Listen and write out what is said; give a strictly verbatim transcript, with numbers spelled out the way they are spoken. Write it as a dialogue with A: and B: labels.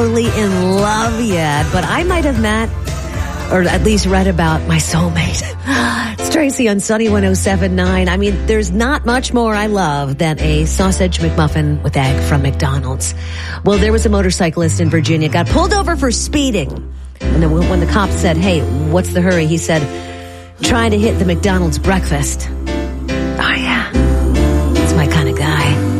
A: totally in love yet, but I might have met, or at least read about, my soulmate. It's Tracy on Sunny one oh seven point nine. I mean, there's not much more I love than a sausage McMuffin with egg from McDonald's. Well, there was a motorcyclist in Virginia, got pulled over for speeding. And then when the cop said, hey, what's the hurry? He said, trying to hit the McDonald's breakfast.